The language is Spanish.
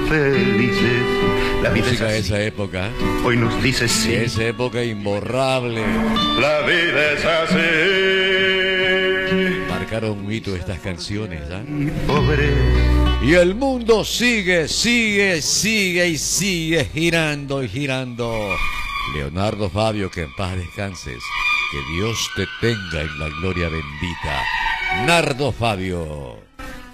felices. La vida Música de es esa así. época. Hoy nos dice sí. De esa época imborrable. La vida es así. Marcaron un hito estas canciones, ¿ah? Y pobre. Y el mundo sigue y sigue girando y girando. Leonardo Fabio, que en paz descanses. Que Dios te tenga en la gloria bendita. Nardo Fabio.